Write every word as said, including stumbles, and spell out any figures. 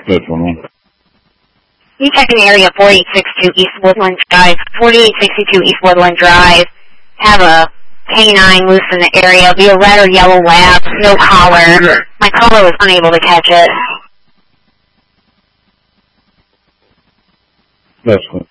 That's one. You check in area forty-eight sixty-two East Woodland Drive. forty-eight sixty-two East Woodland Drive. Have a canine loose in the area. Be a red or yellow lab. No collar. My caller was unable to catch it. That's one.